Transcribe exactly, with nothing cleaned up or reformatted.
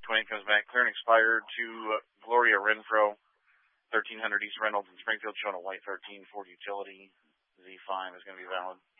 twenty comes back, clear and expired to uh, Gloria Renfro, thirteen hundred East Reynolds in Springfield, showing a white thirteen Ford Utility. Z five is going to be valid.